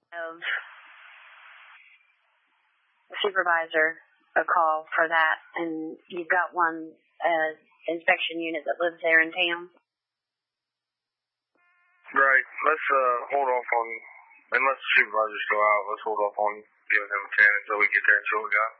of the supervisor a call for that, and you've got one inspection unit that lives there in town. Right. Let's hold off on, unless the supervisors go out, let's hold off on giving him a 10 until we get there and see what we got.